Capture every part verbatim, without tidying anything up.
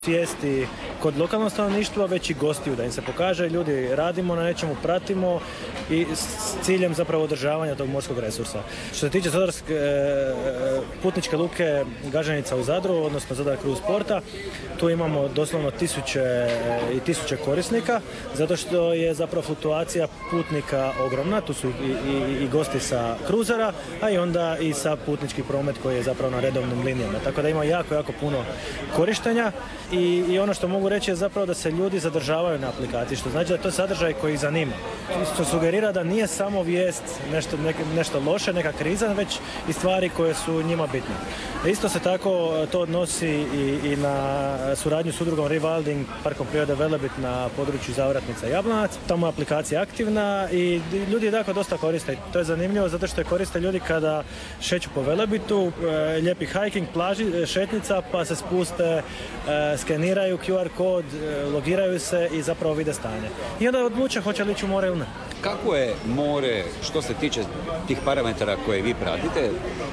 svijesti kod lokalnog stanovništva, već i gostiju, da im se pokaže, ljudi radimo na nečemu, pratimo i s ciljem zapravo održavanja tog morskog resursa. Što se tiče Zadarske putničke luke Gaženica u Zadru, odnosno Zadar Cruise Porta, tu imamo doslovno tisuće i tisuće korisnika, zato što je zapravo fluktuacija putnika ogromna, tu su i, i, i gosti sa kruzera, a i onda i sa putnički promet koji je zapravo na redovnim linijama. Tako da ima jako, jako puno korištenja. I, i ono što mogu reći je zapravo da se ljudi zadržavaju na aplikaciji, što znači da je to sadržaj koji ih zanima. Što sugerira da nije samo vijest nešto, ne, nešto loše, neka kriza, već i stvari koje su njima bitne. Isto se tako to odnosi i, i na suradnju s udrugom Rewilding, Parkom prirode Velebit na području Zavratnica Jablanac. Tamo je aplikacija aktivna i ljudi je dakle dosta koriste. To je zanimljivo zato što je koriste ljudi kada šeću po Velebitu, lijepi hiking, plaži, šetnica, pa se spuste, skeniraju Q R kod, logiraju se i zapravo vide stanje. I onda odluče hoće li ići u more ili ne. Kako je more što se tiče tih parametara koje vi pratite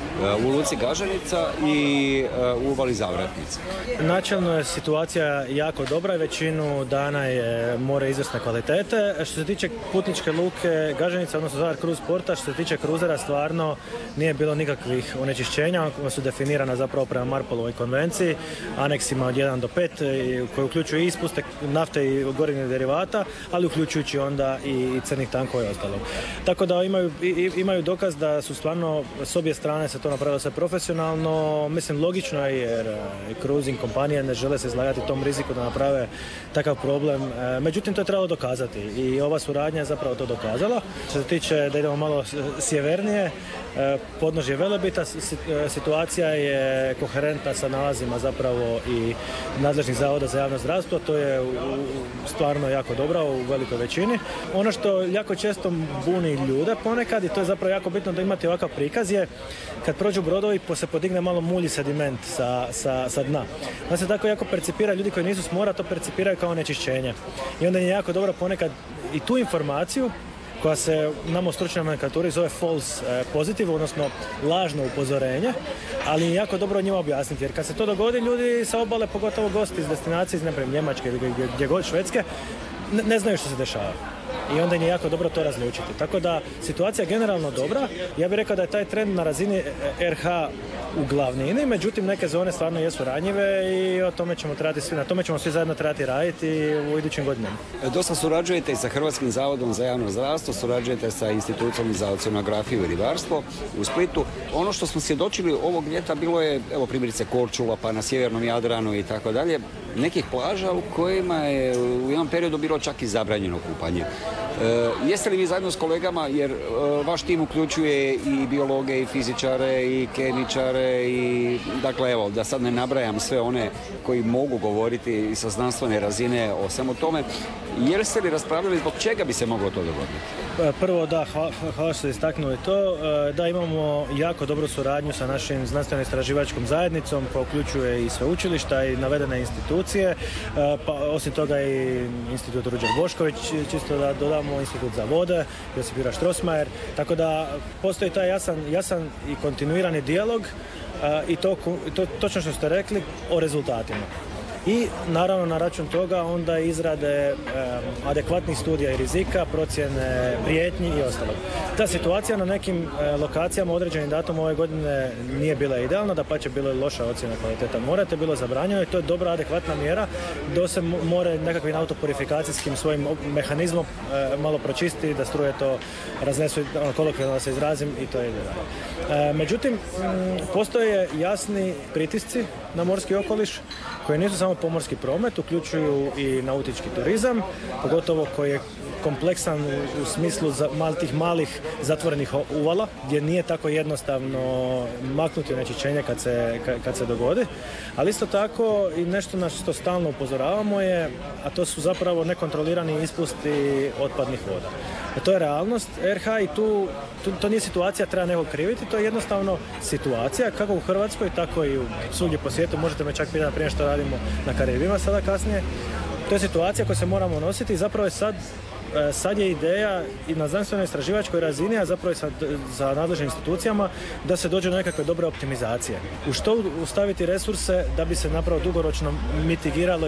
u luci Gaženica i u uvali Zavratnica? Načelno je situacija jako dobra i većinu dana je more izvrsne kvalitete. Što se tiče putničke luke Gaženica, odnosno Zadar Cruise Porta, što se tiče kruzera, stvarno nije bilo nikakvih onečišćenja koja su definirana zapravo prema Marpolovoj konvenciji, aneksima od jedan do pet, koji uključuju ispuste nafte i gorivnih derivata, ali uključujući onda i crnih tankova i ostalog. Tako da imaju, imaju dokaz da su stvarno s obje strane se to napravilo sve profesionalno. Mislim, logično je jer cruising kompanije ne žele se izlagati tom riziku da naprave takav problem. Međutim, to je trebalo dokazati i ova suradnja je zapravo to dokazala. Što se tiče da idemo malo sjevernije, podnožje Velebita, situacija je koherentna sa nalazima zapravo i nadležnih zavoda za javno zdravstvo. To je stvarno jako dobro u velikoj većini. Ono što jako često buni ljude ponekad, i to je zapravo jako bitno da imate ovakav prikaz, je kad prođu brodovi se podigne malo mulji sediment sa, sa, sa dna. Da se tako jako percipira, ljudi koji nisu s mora to percipiraju kao nečišćenje. I onda je jako dobro ponekad i tu informaciju koja se nama u stručnoj nomenklaturi zove false positive, odnosno lažno upozorenje, ali je jako dobro njima objasniti, jer kad se to dogodi, ljudi sa obale, pogotovo gosti iz destinacije, iz naprijed Njemačke ili gdje, gdje god, Švedske, ne, ne znaju što se dešava. I onda je jako dobro to razlučiti. Tako da situacija je generalno dobra. Ja bih rekao da je taj trend na razini R H u glavnini, međutim neke zone stvarno jesu ranjive i o tome ćemo trebati svi, na tome ćemo svi zajedno trebati raditi u idućim godinama. Dosta surađujete i sa Hrvatskim zavodom za javno zdravstvo, surađujete sa Institutom za oceanografiju i ribarstvo u Splitu. Ono što smo svjedočili ovog ljeta bilo je, evo primjerice Korčula, pa na sjevernom Jadranu i tako dalje, nekih plaža u kojima je u jednom periodu bilo čak i zabranjeno kupanje. E, jeste li vi zajedno s kolegama, jer e, vaš tim uključuje i biologe, i fizičare, i kemičare, i dakle evo, da sad ne nabrajam sve one koji mogu govoriti sa znanstvene razine o svemu tome, jeste li raspravljali zbog čega bi se moglo to dogoditi? Prvo da, hvala, hvala što ste istaknuli to, da imamo jako dobru suradnju sa našim znanstveno-istraživačkom zajednicom koja uključuje i sveučilišta i navedene institucije, pa osim toga i Institut Ruđer Bošković, čisto da dodamo Institut za vode, Josip Juraj Strossmayer, tako da postoji taj jasan, jasan i kontinuirani dijalog i to, to točno što ste rekli o rezultatima. I naravno na račun toga onda izrade eh, adekvatnih studija i rizika, procjene prijetnji i ostalo. Ta situacija na nekim eh, lokacijama određenim datum ove godine nije bila idealna, dapače bilo je loša ocjena kvaliteta mora, to je bilo zabranjeno i to je dobra adekvatna mjera da se more nekakvim autopurifikacijskim svojim mehanizmom eh, malo pročisti, da struje to raznesu, ono, kolokvijalno da se izrazim i to je idealno. Eh, međutim, m, postoje jasni pritisci na morski okoliš koji nisu samo pomorski promet, uključuju i nautički turizam, pogotovo koji je kompleksan u, u smislu za, mal, tih malih zatvorenih uvala, gdje nije tako jednostavno maknuti onečišćenje kad se, kad, kad se dogodi. Ali isto tako i nešto na što stalno upozoravamo je, a to su zapravo nekontrolirani ispusti otpadnih voda. A to je realnost R H i tu, tu to nije situacija, treba nekog kriviti, to je jednostavno situacija kako u Hrvatskoj, tako i u svugdje po svijetu, možete me čak pitati prije što radimo na Karibima sada kasnije. To je situacija koju se moramo nositi i zapravo je sad sad je ideja i na znanstvenoj istraživačkoj razini, a zapravo i sa, za nadležnim institucijama, da se dođe do nekakve dobre optimizacije. U što staviti resurse da bi se napravo dugoročno mitigiralo